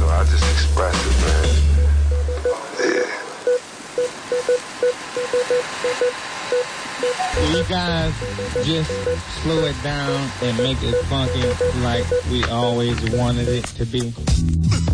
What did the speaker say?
I just express it, man. Yeah. Will you guys just slow it down and make it funky like we always wanted it to be?